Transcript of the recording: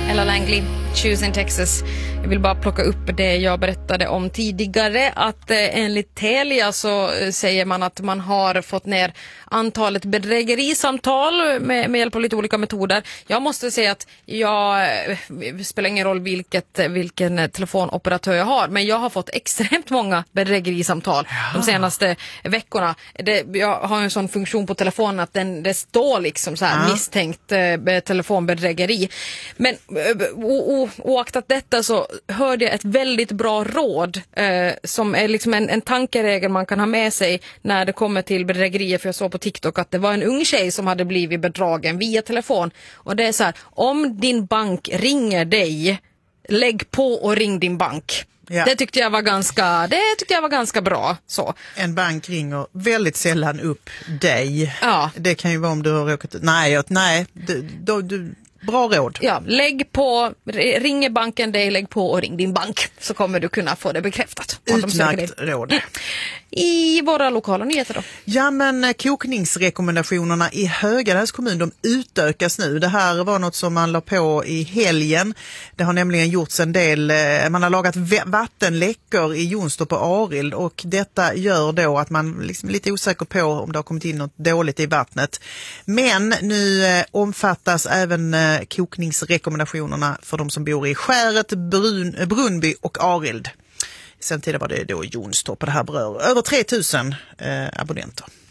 Ella Langley, Choosing Texas. Jag vill bara plocka upp det jag berättade om tidigare, att enligt Telia så säger man att man har fått ner antalet bedrägerisamtal med hjälp av lite olika metoder. Jag måste säga att det spelar ingen roll vilken telefonoperatör jag har, men jag har fått extremt många bedrägerisamtal de senaste veckorna. Jag har en sån funktion på telefonen att det står liksom så här misstänkt telefonbedrägeri. Men oaktat detta så hörde jag ett väldigt bra råd som är liksom en tankeregel man kan ha med sig när det kommer till bedrägerier. För jag såg på TikTok att det var en ung tjej som hade blivit bedragen via telefon. Och det är så här, om din bank ringer dig, lägg på och ring din bank. Ja. Det tyckte jag var ganska bra. Så. En bank ringer väldigt sällan upp dig. Ja. Det kan ju vara om du har råkat... Nej, bra råd. Ja, ringer banken dig, lägg på och ring din bank. Så kommer du kunna få det bekräftat. Utmärkt råd. I våra lokala nyheter då? Ja, men kokningsrekommendationerna i Höganäs kommun, de utökas nu. Det här var något som man la på i helgen. Det har nämligen gjorts en del, man har lagat vattenläckor i Jonstorp och Arild, och detta gör då att man liksom är lite osäker på om det har kommit in något dåligt i vattnet. Men nu omfattas även kokningsrekommendationerna för de som bor i Skäret, Brunnby och Arild. Sen tidigare var det då Jonstorp, och det här berör över 3000 abonnenter.